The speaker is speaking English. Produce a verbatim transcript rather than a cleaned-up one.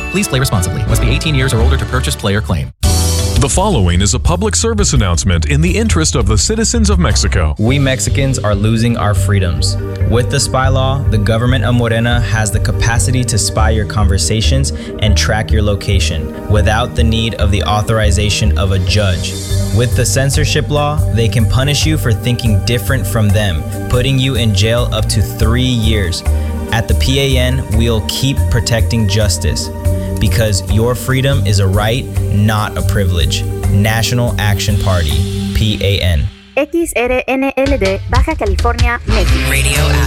Please play responsibly. Must be eighteen years or older to purchase, play, or claim. The following is a public service announcement in the interest of the citizens of Mexico. We Mexicans are losing our freedoms. With the spy law, the government of Morena has the capacity to spy your conversations and track your location without the need of the authorization of a judge. With the censorship law, they can punish you for thinking different from them, putting you in jail up to three years. At the P A N, we'll keep protecting justice, because your freedom is a right, not a privilege. National Action Party, P A N. X R N L D, Baja California, México. Radio